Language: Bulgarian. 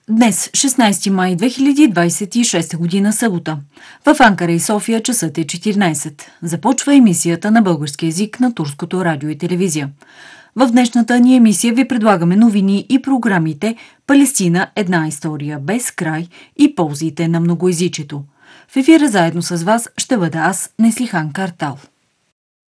Днес, 16 май 2026 година, събота. В Анкара и София часът е 14. Започва емисията на български език на Турското радио и телевизия. В днешната ни емисия ви предлагаме новини и програмите «Палестина – една история без край» и ползите на многоезичието. В ефира заедно с вас ще бъда аз, Неслихан Картал.